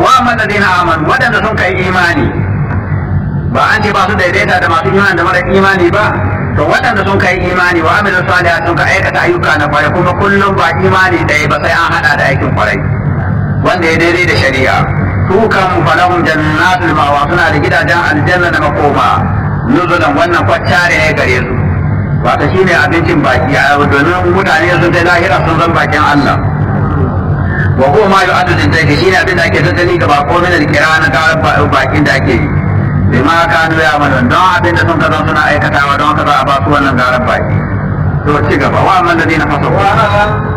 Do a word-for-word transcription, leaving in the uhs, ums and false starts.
wa amma ladina amanu wadanda sun kai imani ba an ce ba su daidaita da masu imani da mara imani ba to waɗanda sun kai imani wa amilu salihat sun ka aikata ayyuka na kwarai kuma kullum ba imani ɗaya ba sai an haɗa da aikin kwarai wanda ya daidai da shari'a su kan falahum jannatul mawa suna da gidajen aljanna da makoma nuzulan wannan kwacciyar ne gare su wato shine abincin baki a domin mutane sun dai lahira sun zan bakin Allah wa huwa ma yu'addu lid-dayfi shine abin da ake tattali ga bako min al-kira na ga bakin da ake yi bima kanu ya'malun don abin da sun kaza suna aikatawa don haka za a ba su wannan garan baki to ci gaba wa man ladina fasahu